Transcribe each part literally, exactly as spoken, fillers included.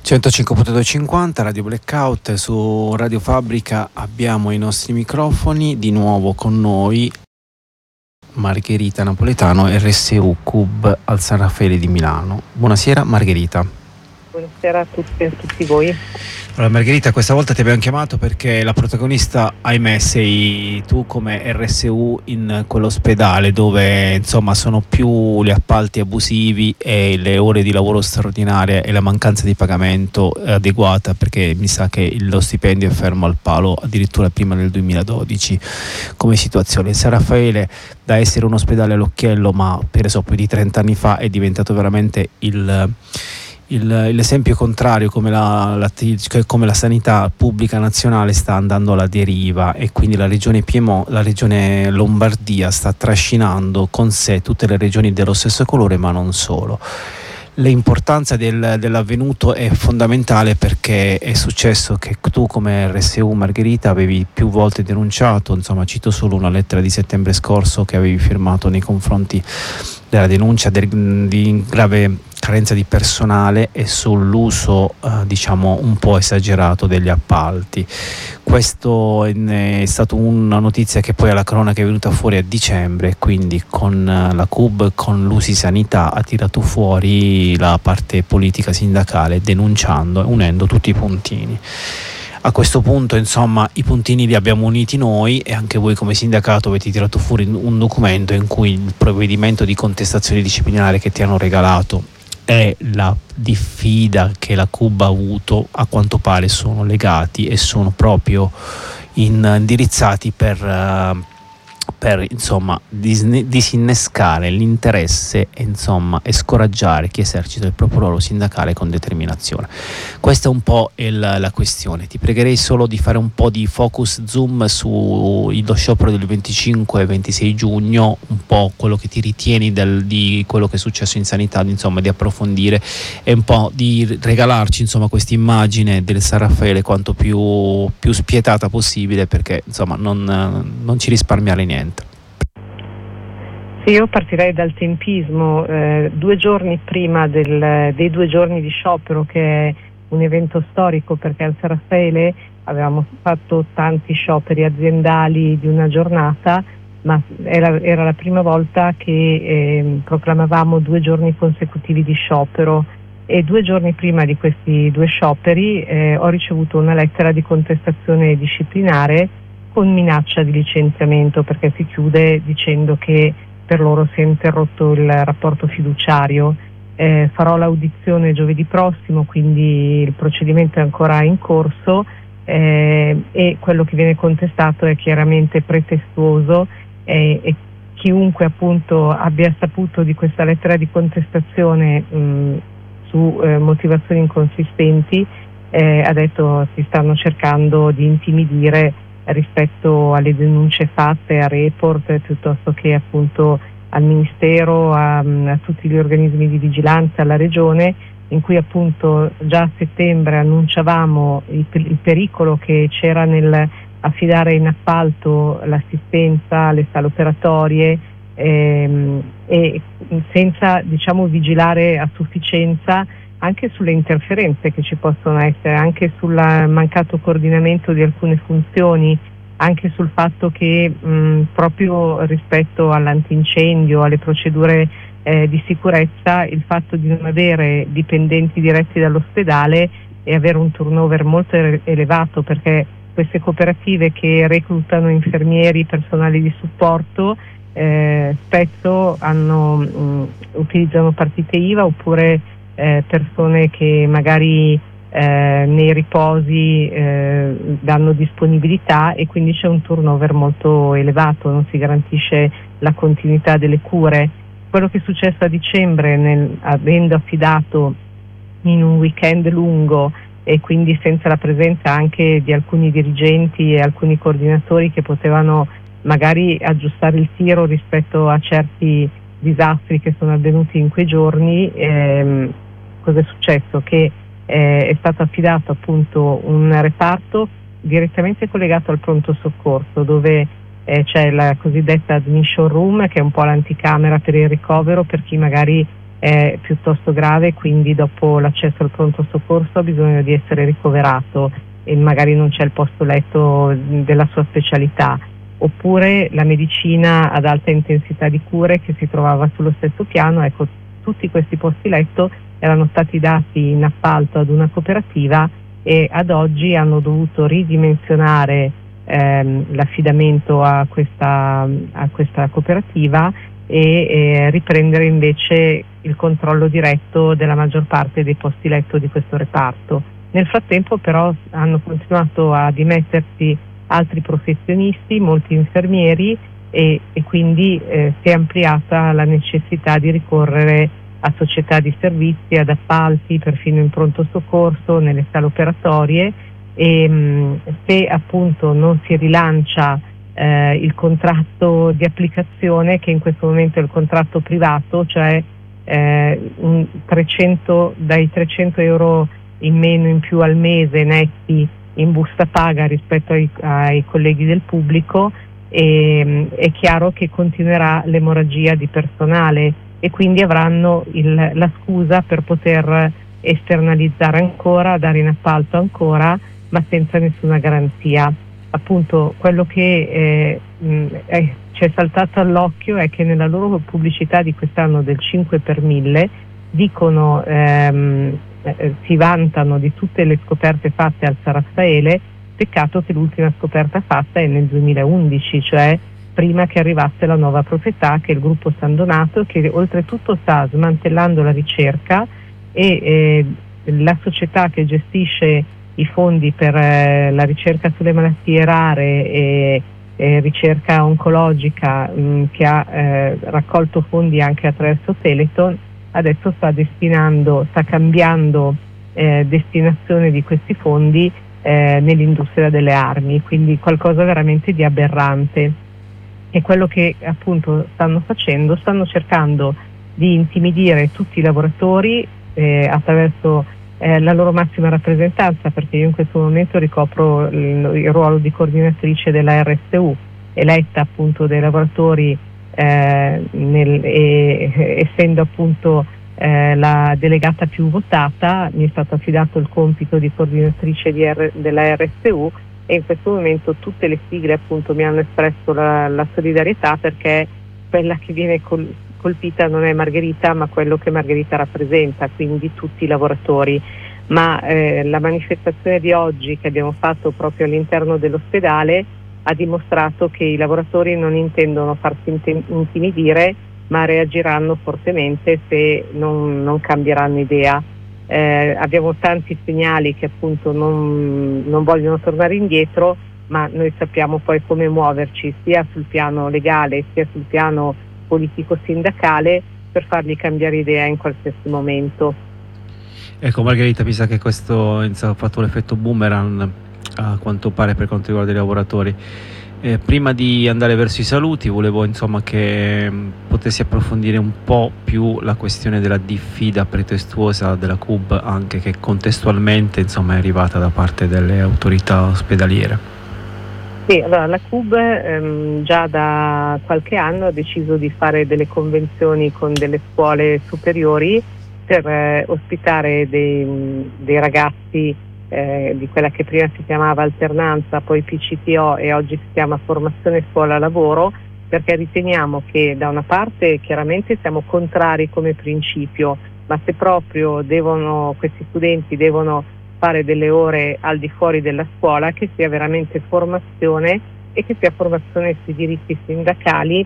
centocinque punto duecentocinquanta Radio Blackout. Su Radio Fabbrica abbiamo i nostri microfoni, di nuovo con noi Margherita Napoletano, R S U Cub al San Raffaele di Milano. Buonasera Margherita. Buonasera a tutti e a tutti voi. Allora Margherita, questa volta ti abbiamo chiamato perché la protagonista, ahimè, sei tu come R S U in quell'ospedale dove insomma sono più gli appalti abusivi e le ore di lavoro straordinarie e la mancanza di pagamento adeguata, perché mi sa che lo stipendio è fermo al palo addirittura prima del duemiladodici come situazione. Il San Raffaele, da essere un ospedale all'occhiello, ma per esempio di trenta anni fa, è diventato veramente il Il, l'esempio contrario, come la, la, come la sanità pubblica nazionale sta andando alla deriva, e quindi la regione Piemonte, la regione Lombardia sta trascinando con sé tutte le regioni dello stesso colore, ma non solo. L'importanza del, dell'avvenuto è fondamentale perché è successo che tu come R S U, Margherita, avevi più volte denunciato, insomma cito solo una lettera di settembre scorso che avevi firmato nei confronti della denuncia del, di grave carenza di personale e sull'uso eh, diciamo un po' esagerato degli appalti. Questo è, è stata una notizia che poi alla cronaca è venuta fuori a dicembre, quindi con la Cub, con l'U S I Sanità, ha tirato fuori la parte politica sindacale denunciando e unendo tutti i puntini. A questo punto insomma i puntini li abbiamo uniti noi, e anche voi come sindacato avete tirato fuori un documento in cui il provvedimento di contestazione disciplinare che ti hanno regalato e la diffida che la Cub ha avuto a quanto pare sono legati e sono proprio in, indirizzati per, uh, per insomma disne- disinnescare l'interesse e insomma e scoraggiare chi esercita il proprio ruolo sindacale con determinazione. Questa è un po' il, la questione. Ti pregherei solo di fare un po' di focus zoom sullo sciopero del venticinque e ventisei giugno, un po' quello che ti ritieni del, di quello che è successo in sanità, insomma di approfondire e un po' di regalarci insomma questa immagine del San Raffaele quanto più, più spietata possibile, perché insomma non, non ci risparmiare niente. Io partirei dal tempismo. Eh, due giorni prima del, dei due giorni di sciopero, che è un evento storico perché al San Raffaele avevamo fatto tanti scioperi aziendali di una giornata, ma era, era la prima volta che eh, proclamavamo due giorni consecutivi di sciopero, e due giorni prima di questi due scioperi eh, ho ricevuto una lettera di contestazione disciplinare con minaccia di licenziamento, perché si chiude dicendo che per loro si è interrotto il rapporto fiduciario. Eh, farò l'audizione giovedì prossimo, quindi il procedimento è ancora in corso, eh, e quello che viene contestato è chiaramente pretestuoso, eh, e chiunque appunto abbia saputo di questa lettera di contestazione mh, su eh, motivazioni inconsistenti eh, ha detto si stanno cercando di intimidire rispetto alle denunce fatte, a report, piuttosto che appunto al Ministero, a, a tutti gli organismi di vigilanza, alla Regione, in cui appunto già a settembre annunciavamo il, il pericolo che c'era nel affidare in appalto l'assistenza alle sale operatorie ehm, e senza diciamo vigilare a sufficienza anche sulle interferenze che ci possono essere, anche sul mancato coordinamento di alcune funzioni, anche sul fatto che mh, proprio rispetto all'antincendio, alle procedure eh, di sicurezza, il fatto di non avere dipendenti diretti dall'ospedale e avere un turnover molto elevato, perché queste cooperative che reclutano infermieri, personali di supporto, eh, spesso hanno, mh, utilizzano partite I V A oppure Eh, persone che magari eh, nei riposi eh, danno disponibilità, e quindi c'è un turnover molto elevato, non si garantisce la continuità delle cure. Quello che è successo a dicembre, nel, avendo affidato in un weekend lungo e quindi senza la presenza anche di alcuni dirigenti e alcuni coordinatori che potevano magari aggiustare il tiro rispetto a certi disastri che sono avvenuti in quei giorni, ehm, cosa è successo? Che eh, è stato affidato appunto un reparto direttamente collegato al pronto soccorso, dove eh, c'è la cosiddetta admission room, che è un po' l'anticamera per il ricovero per chi magari è piuttosto grave, quindi dopo l'accesso al pronto soccorso ha bisogno di essere ricoverato e magari non c'è il posto letto della sua specialità, oppure la medicina ad alta intensità di cure che si trovava sullo stesso piano. Ecco, tutti questi posti letto erano stati dati in appalto ad una cooperativa e ad oggi hanno dovuto ridimensionare ehm, l'affidamento a questa, a questa cooperativa e eh, riprendere invece il controllo diretto della maggior parte dei posti letto di questo reparto. Nel frattempo però hanno continuato a dimettersi altri professionisti, molti infermieri e, e quindi eh, si è ampliata la necessità di ricorrere a società di servizi, ad appalti, perfino in pronto soccorso, nelle sale operatorie e mh, se appunto non si rilancia eh, il contratto di applicazione, che in questo momento è il contratto privato, cioè eh, un trecento, dai trecento euro in meno in più al mese netti in busta paga rispetto ai, ai colleghi del pubblico, e mh, è chiaro che continuerà l'emorragia di personale e quindi avranno il, la scusa per poter esternalizzare ancora, dare in appalto ancora, ma senza nessuna garanzia. Appunto, quello che eh, mh, è, ci è saltato all'occhio è che nella loro pubblicità di quest'anno del cinque per mille dicono, ehm, eh, si vantano di tutte le scoperte fatte al San Raffaele. Peccato che l'ultima scoperta fatta è nel duemilaundici, cioè prima che arrivasse la nuova proprietà, che è il gruppo San Donato, che oltretutto sta smantellando la ricerca e eh, la società che gestisce i fondi per eh, la ricerca sulle malattie rare e eh, ricerca oncologica, mh, che ha eh, raccolto fondi anche attraverso Teleton, adesso sta destinando, sta cambiando eh, destinazione di questi fondi eh, nell'industria delle armi, quindi qualcosa veramente di aberrante. E quello che appunto stanno facendo, stanno cercando di intimidire tutti i lavoratori eh, attraverso eh, la loro massima rappresentanza, perché io in questo momento ricopro il, il ruolo di coordinatrice della R S U, eletta appunto dai lavoratori eh, nel, e, essendo appunto eh, la delegata più votata, mi è stato affidato il compito di coordinatrice di R, della R S U, e in questo momento tutte le sigle appunto mi hanno espresso la, la solidarietà, perché quella che viene col, colpita non è Margherita, ma quello che Margherita rappresenta, quindi tutti i lavoratori. Ma eh, la manifestazione di oggi che abbiamo fatto proprio all'interno dell'ospedale ha dimostrato che i lavoratori non intendono farsi intimidire, ma reagiranno fortemente se non, non cambieranno idea. Eh, abbiamo tanti segnali che appunto non, non vogliono tornare indietro, ma noi sappiamo poi come muoverci sia sul piano legale sia sul piano politico-sindacale per fargli cambiare idea in qualsiasi momento. Ecco Margherita, mi sa che questo ha fatto l'effetto boomerang a quanto pare per quanto riguarda i lavoratori. Eh, prima di andare verso i saluti volevo insomma che mh, potessi approfondire un po' più la questione della diffida pretestuosa della C U B, anche che contestualmente insomma è arrivata da parte delle autorità ospedaliere. Sì, allora la C U B ehm, già da qualche anno ha deciso di fare delle convenzioni con delle scuole superiori per eh, ospitare dei, dei ragazzi Eh, di quella che prima si chiamava alternanza, poi P C T O e oggi si chiama formazione scuola lavoro, perché riteniamo che da una parte chiaramente siamo contrari come principio, ma se proprio devono, questi studenti devono fare delle ore al di fuori della scuola, che sia veramente formazione e che sia formazione sui diritti sindacali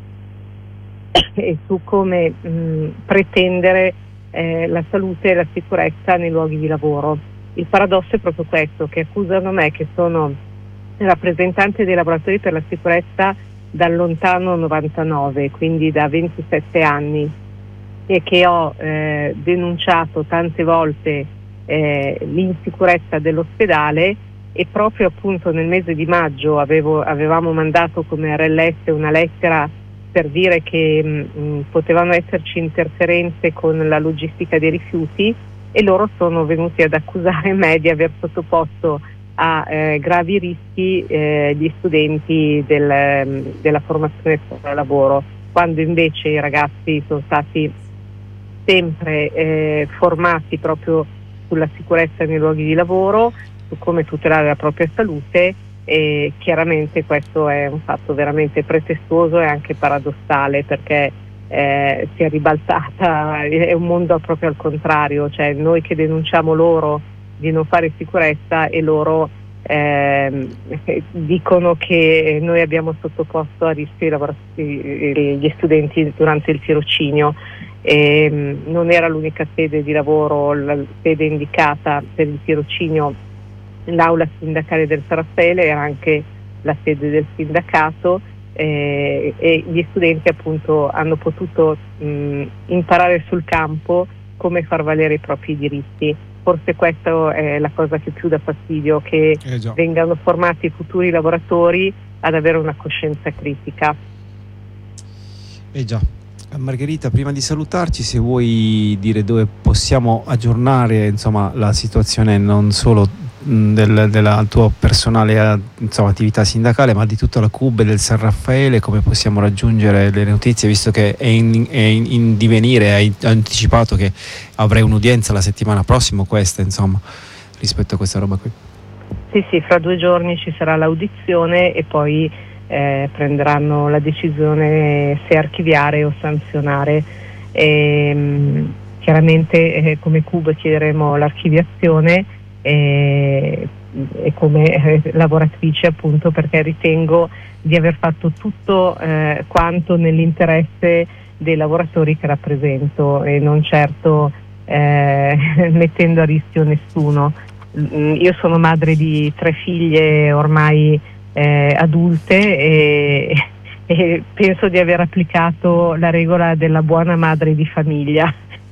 e su come mh, pretendere eh, la salute e la sicurezza nei luoghi di lavoro. Il paradosso è proprio questo, che accusano me, che sono rappresentante dei lavoratori per la sicurezza dal lontano novantanove, quindi da ventisette anni, e che ho eh, denunciato tante volte eh, l'insicurezza dell'ospedale, e proprio appunto nel mese di maggio avevo, avevamo mandato come R L S una lettera per dire che mh, potevano esserci interferenze con la logistica dei rifiuti, e loro sono venuti ad accusare me di aver sottoposto a eh, gravi rischi eh, gli studenti del, della formazione scuola lavoro, quando invece i ragazzi sono stati sempre eh, formati proprio sulla sicurezza nei luoghi di lavoro, su come tutelare la propria salute, e chiaramente questo è un fatto veramente pretestuoso e anche paradossale, perché eh, si è ribaltata, è un mondo proprio al contrario, cioè noi che denunciamo loro di non fare sicurezza e loro eh, dicono che noi abbiamo sottoposto a rischio i lavoratori, gli studenti durante il tirocinio. E, mh, non era l'unica sede di lavoro, la sede indicata per il tirocinio, l'aula sindacale del San Raffaele, era anche la sede del sindacato, eh, e gli studenti appunto hanno potuto mh, imparare sul campo come far valere i propri diritti. Forse questa è la cosa che più dà fastidio, che eh vengano formati i futuri lavoratori ad avere una coscienza critica. Eh già. Margherita, prima di salutarci, se vuoi dire dove possiamo aggiornare, insomma, la situazione non solo mh, del, della tua personale, insomma, attività sindacale, ma di tutta la C U B e del San Raffaele, come possiamo raggiungere le notizie, visto che è in, è in, in divenire, hai anticipato che avrai un'udienza la settimana prossima, questa, insomma, rispetto a questa roba qui. Sì, sì, fra due giorni ci sarà l'audizione e poi Eh, prenderanno la decisione se archiviare o sanzionare. E, mh, chiaramente eh, come C U B chiederemo l'archiviazione e, e come eh, lavoratrice, appunto, perché ritengo di aver fatto tutto eh, quanto nell'interesse dei lavoratori che rappresento e non certo eh, mettendo a rischio nessuno. Io sono madre di tre figlie ormai Eh, adulte e, e penso di aver applicato la regola della buona madre di famiglia,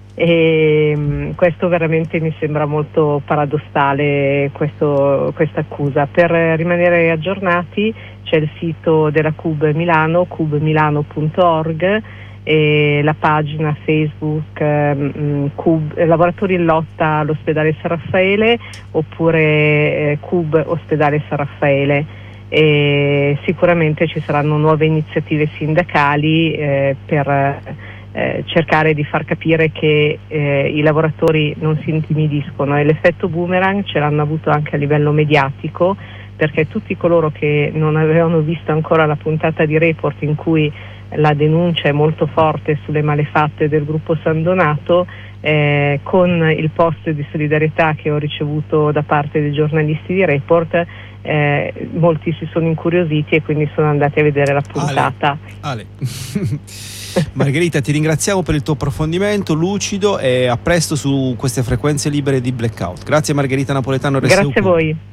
e mh, questo veramente mi sembra molto paradossale, questo, questa accusa. Per rimanere aggiornati c'è il sito della C U B Milano, cubmilano punto org, e la pagina Facebook eh, C U B, Lavoratori in lotta all'ospedale San Raffaele, oppure eh, C U B Ospedale San Raffaele. E sicuramente ci saranno nuove iniziative sindacali eh, per eh, cercare di far capire che eh, i lavoratori non si intimidiscono, e l'effetto boomerang ce l'hanno avuto anche a livello mediatico, perché tutti coloro che non avevano visto ancora la puntata di Report in cui la denuncia è molto forte sulle malefatte del gruppo San Donato, eh, con il post di solidarietà che ho ricevuto da parte dei giornalisti di Report, eh, molti si sono incuriositi e quindi sono andati a vedere la puntata. Ale, Ale. Margherita, ti ringraziamo per il tuo approfondimento lucido, e a presto su queste frequenze libere di Blackout. Grazie Margherita Napoletano. Grazie a voi.